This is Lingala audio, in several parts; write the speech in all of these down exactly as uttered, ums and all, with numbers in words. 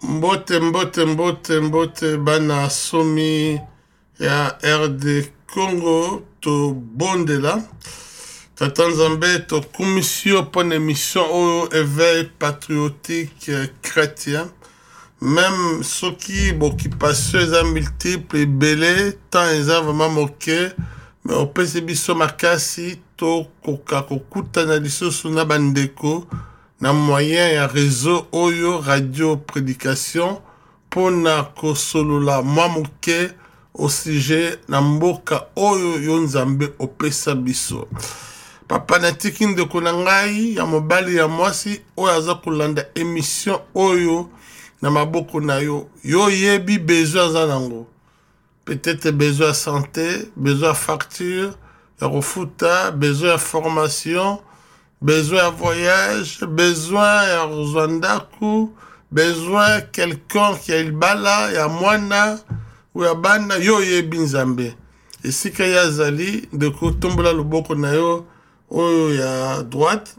Mbote mbote mbote mbote bana somi ya R D Congo to bondela. Tata Nzambe to commission pour une émission au éveil patriotique chrétien. Même ceux qui bon qui passent les multiples et belé tant ils ont vraiment moqué mais au P C B so makasi to koka kokuta na liso suna bandeko na moyen ya réseau oyo radio prédication pour na kosolola mamuke au sujet na mboka oyo yo Nzambe opesa biso. Papa na tiki ndeko na ngai ya mobali ya mwasi oyo aza kolanda émission oyo na maboko na yo yo yebi besoin za nango. Peut-être besoin de santé, besoin de facture, de refuta, besoin de formation, besoin de voyage, besoin de Rwanda, besoin de quelqu'un qui a le bala, ya mwana, ou ya bana, yo yebi Nzambe. Et si kaya zali, de kotombola loboko na yo, oyo ya droite,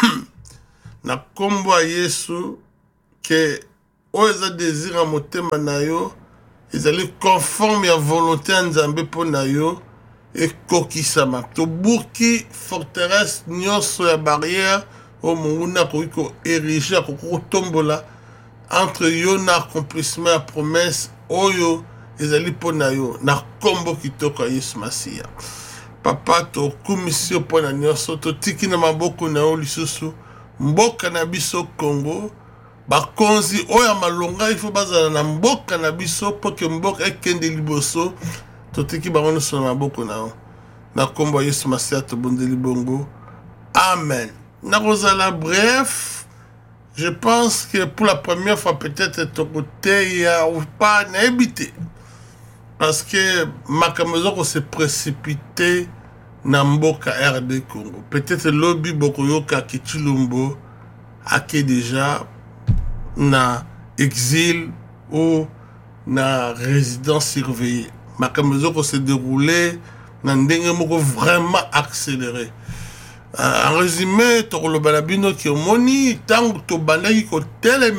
na kombo a Yesu, ke oyo za désir a motema na yo, ils allaient conforme à la volonté de Nzambe pour nayo et kokisama. To buki forteresse nyonso ya barrière au munguna ko érigé ko tombola entre yo na accomplissement la promesse oyo ils allaient pour nayo na kombo kitoko Yesu Masia. Papa to commission pour na nyonso to tiki na maboko na yo lisusu mboka na biso Congo. Bakonzi oya malonga il faut bazala na mboka na biso pour que mboka ekende liboso totiki bango so na mboka na na kombo Yesu Masia to bondeli bongo. Amen. Na kozala bref, je pense que pour la première fois peut-être ton côté ya ou pas na habité parce que makamezo ko se précipiter na mboka R D Congo. Peut-être lobby bokoyoka kichilumbo ake déjà na exil ou na résidence surveillée. Ma caméra s'est déroulée dans un moko vraiment accéléré. Euh, en résumé, tu as le balabino qui est moni, tant que tu as ko tel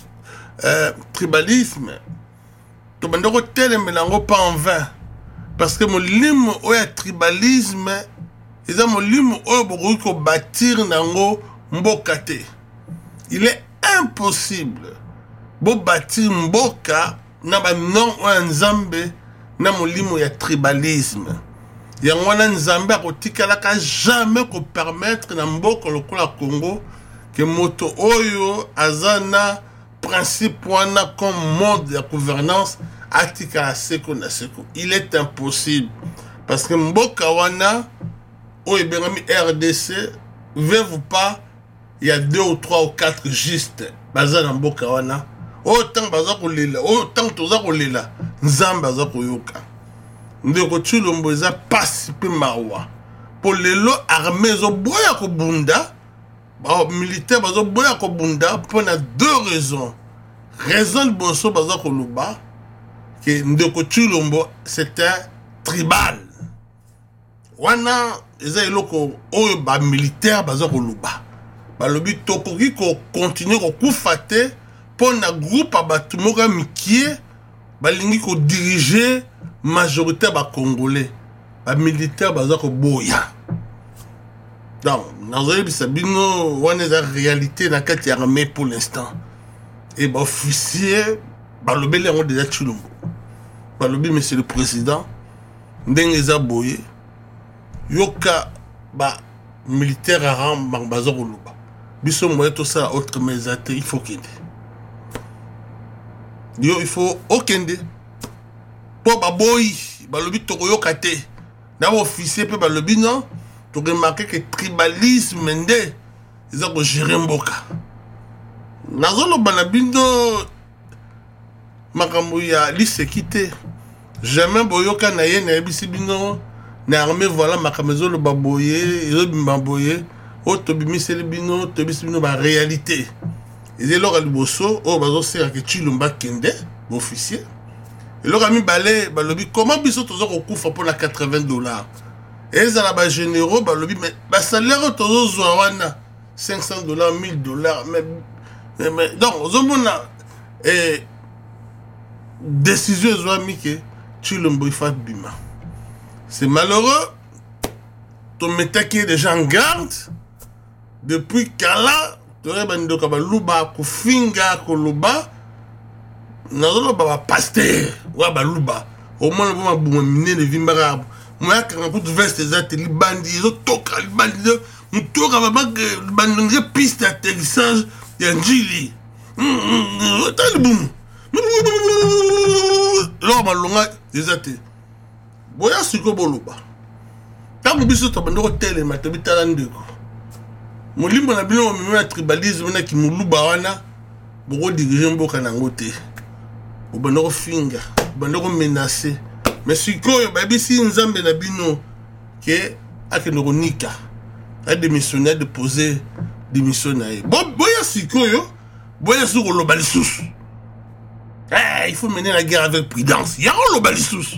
euh, tribalisme, tu as ko tel mélange pas en vain. Parce que mon lime ou ya tribalisme, ils ont mon lime ou ko bâtir nango mbokate. Il est impossible bo bâtir mboka na ba non wa Nzambe na molimo ya tribalisme ya ngwana Nzambe akotikala ka jamais ko permettre na mboka lokola Congo que moto oyo azana principe wana comme mode de gouvernance atika seko na seko. Il est impossible parce que mboka wana oyo bengami R D C veut pas. Il y a deux ou trois ou quatre juste baza na mboka wana autant baza kolela autant toza kolela Nzambe baza koyoka ndeko Tshilombo eza pasi pe mawa pour lelo armée zo boya ko bunda ba militaire bazo boya ko bunda pour na deux raisons. Raison de boso baza ko luba que ndeko Tshilombo c'est un tribal wana eza eloko oyo ba militaire baza ko luba. Balobi tokoki ko continuer ko kufate pour na groupe abatu moka mikie balingi ko diriger majorité ba congolais ba militaire baza ko boya. Donc nazoyi bisabino wana za réalité na kati ya armée pour l'instant. Et ba officier balobi le on déjà Tshilombo. Balobi monsieur le président ndenge za boye yoka ba militaire aram baza ko luba. Biso moye tout ça autre mesate il faut kende. Yo il faut okende. Po baboy balobi tokoyoka te. Na officier pe balobi non, to remarquer que tribalisme nde ils ont géré mboka. Nazolo banabindo makambo ya lisekité. Jamais boyoka na ye na bisi bino na armée voilà makamezo lo baboye, yo bimbaboye. O tobimi selibino tobisibino ba réalité et là le bosso o bazo sera que Tshilombo kende officier et là mi balé balobi comment biso tozo ko kufa pour la quatre-vingts dollars et ça la ba généraux balobi mais ba salaire tozo zwa wana cinq cents dollars mille dollars mais mais donc ozomona et décision ezwami ke Tshilombo ifa bima. C'est malheureux. Ton metaki déjà en garde depuis kala tore bandoka baluba kufinga koloba nazolo baba pasteur wa baluba au moins ba buma minene vimbara moi quand pour veste ezate libandi zo toka libandi mutoka baba bandonge piste d'atterrissage ya njili talibum lo malonga ezate boya siko boluba tango biso tabandoko telema tabitala ndeko molimbo na bino mimena tribalisme na kimuluba wana boko diriger mboka nango te obandoko finga obandoko menacer mais sikoyo babisi nzambe na bino ke akendoko nika a démissionner de poser démission na ye boya sikoyo boya siko loba lisusu eh il faut mener la guerre avec prudence ya loba lisusu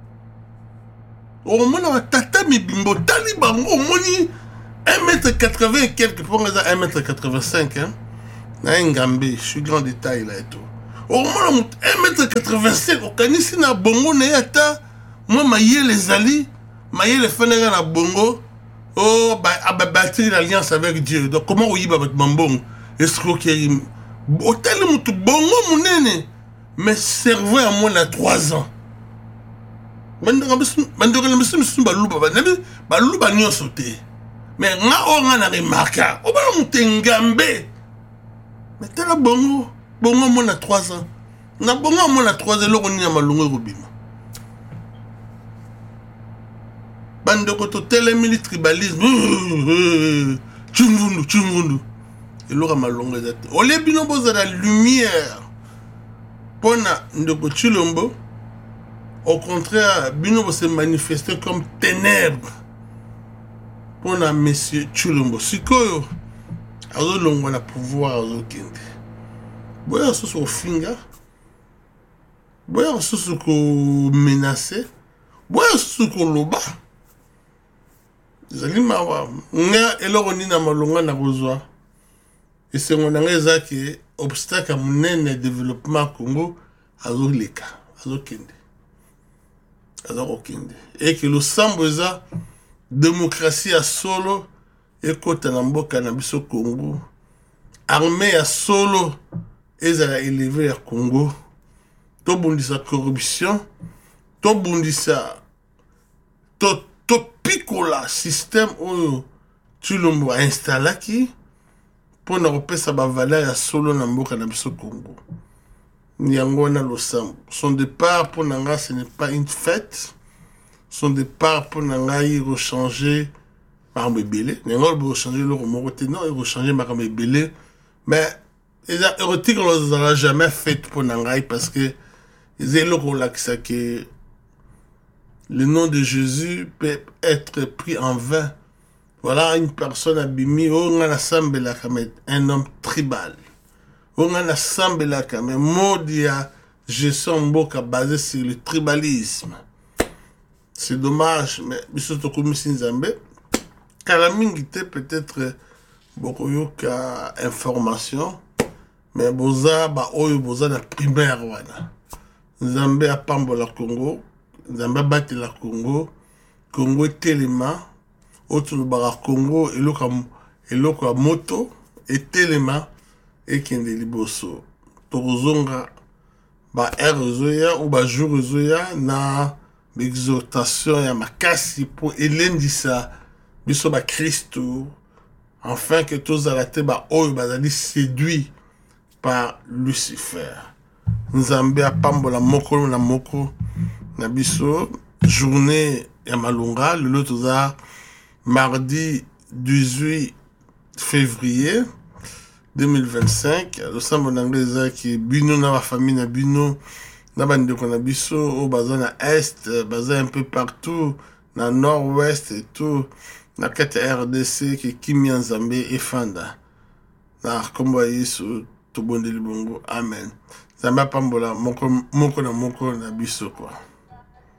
au moins tata mibimbo taliban au moins un mètre quatre-vingts et quelques pour un mètre quatre-vingt-cinq hein na ngambe je suis grand détail là et tout au moins un mètre quatre-vingt-cinq au kanisi na bongo na yata moi maye les ali maye les fenera na bongo oh bah ababattre l'alliance avec Dieu donc comment oui ba bambong escroquerie hôtel mutu bongo munene mais cerveau à moins à trois ans bandora bisu bandora bisu bisu baluba banabi baluba nyonso te mais nga on a remarqué o ba mutengambe mais tela bongo bongo mon à trois ans na bongo mon à trois ans loko ni na malungu robima bandoko to tele mili tribalisme chungundu chungundu et loko malungu ezate o le bino boza la lumière pona ndoko Tshilombo. Au contraire, Bino se manifester comme ténèbres pour la monsieur Tshilombo. Sikoyo, azo longo na pouvoir azo kende. Boya soso ko finga. Boya soso ko menacer. Boya soso ko loba. Zali mawa. Nga eloko ni na malonga na kozwa. Et c'est mon angeza qui obstacle à mon développement Congo azo leka, azo kende. Et que le samboza démocratie à solo et côté namboka na biso Congo armée à solo et à élever à Congo to bundisa corruption to bundisa to to picola système où Tshilombo a installé qui pour na repesa ba valeur à solo na mboka na biso Congo. Nyangona Losambo. Son départ pour Nanga, ce n'est pas une fête. Son départ pour Nanga, il rechanger Marame Belé. Nanga, il rechanger le Romoroté. Non, il rechanger Marame Belé. Mais, il a érotique, on ne l'a jamais fait pour Nanga parce que, il est là que le nom de Jésus peut être pris en vain. Voilà une personne abîmée, on a un homme tribal. On a assemblé là quand même modia gestion mboka basé sur le tribalisme. C'est dommage mais bisoto komisi nzambe kala mingi te peut-être beaucoup yoka information mais boza ba oyo boza na primaire wana nzambe apambola Congo nzambe bati la Congo Congo telema autre bara Congo eloka eloka moto et telema et kende liboso tozonga ba erozoya ou ba jourzoya na l'exhortation ya makasi pour elendisa biso ba Christo afin que tous alate ba oyo bazali séduit par Lucifer. Nzambe apambola moko na moko na biso journée ya malunga le toza mardi dix-huit février deux mille vingt-cinq, le sambo n'anglais qui bino na la famille na bino na bande ko na biso au bazan na est, bazan un peu partout na nord-ouest et tout na kete R D C qui kimi Nzambe et fanda na kombo Yesu to bondeli bongo amen. Nzambe pambola moko moko na moko na biso quoi.